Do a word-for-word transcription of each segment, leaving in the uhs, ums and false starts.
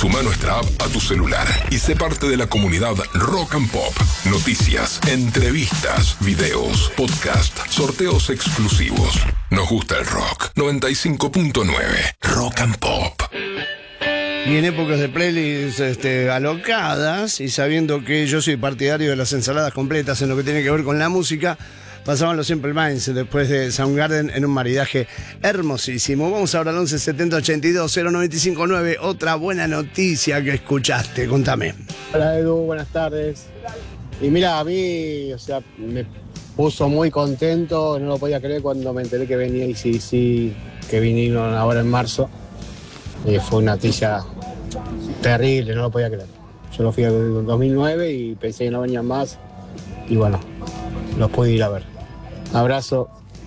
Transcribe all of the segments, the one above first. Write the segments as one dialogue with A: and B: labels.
A: Suma nuestra app a tu celular y sé parte de la comunidad Rock and Pop. Noticias, entrevistas, videos, podcast, sorteos exclusivos. Nos gusta el rock. noventa y cinco punto nueve Rock and Pop.
B: Y en épocas de playlists este, alocadas, y sabiendo que yo soy partidario de las ensaladas completas en lo que tiene que ver con la música, pasaban los Simple Minds después de Soundgarden en un maridaje hermosísimo. Vamos ahora al once setenta ochenta y dos cero noventa y cinco nueve. Otra buena noticia que escuchaste, contame.
C: Hola Edu, buenas tardes. Y mira, a mí, o sea, me puso muy contento, no lo podía creer cuando me enteré que venía A C D C, que vinieron ahora en marzo. Y fue una noticia terrible, no lo podía creer. Yo lo fui en dos mil nueve y pensé que no venían más. Y bueno, los pude ir a ver. Abrazo.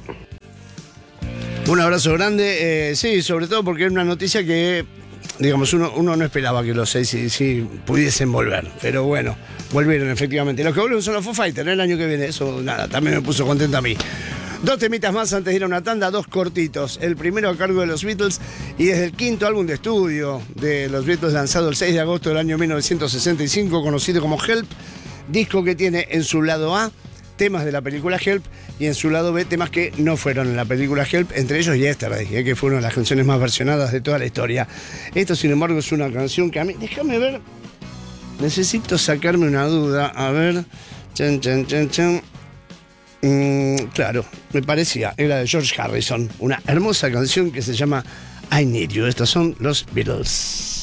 B: Un abrazo grande, eh, sí, sobre todo porque era una noticia que, digamos, uno, uno no esperaba que los seis sí, sí pudiesen volver, pero bueno, volvieron efectivamente. Los que vuelven son los Foo Fighters, ¿no? El año que viene, eso nada, también me puso contento a mí. Dos temitas más antes de ir a una tanda, dos cortitos. El primero a cargo de los Beatles y desde el quinto álbum de estudio de los Beatles, lanzado el seis de agosto del año mil novecientos sesenta y cinco, conocido como Help, disco que tiene en su lado A temas de la película Help y en su lado B temas que no fueron en la película Help, entre ellos Yesterday, eh, que fue una de las canciones más versionadas de toda la historia. Esto, sin embargo, es una canción que a mí, déjame ver, necesito sacarme una duda, a ver, chan, chan, chan, chan. Mm, claro, me parecía, era de George Harrison, una hermosa canción que se llama I Need You. Estos son los Beatles.